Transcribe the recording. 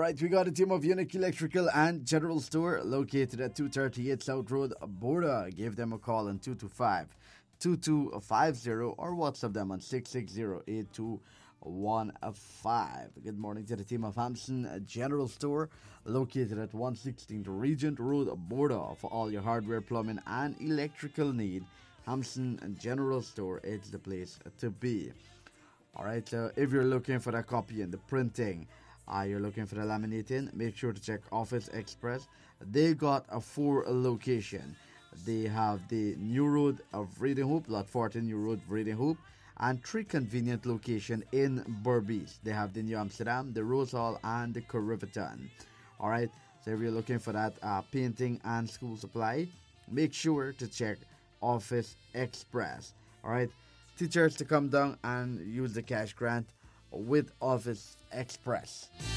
right, we got a team of Unique Electrical and General Store located at 238 South Road, Borda. Give them a call on 225-2250 or WhatsApp them on 660-8215. Good morning to the team of Hampson General Store located at 116 Regent Road, Borda. For all your hardware, plumbing, and electrical need, Hampson General Store is the place to be. All right, so if you're looking for the copying, the printing, you're looking for the laminating, make sure to check Office Express. They got a 4 location. They have the New Road of Reading Hoop, Lot 14 New Road, Reading Hoop, and 3 convenient locations in Berbice. They have the New Amsterdam, the Rose Hall, and the Corriverton. All right, so if you're looking for that painting and school supply, make sure to check Office Express. All right, teachers to come down and use the cash grant with Office Express.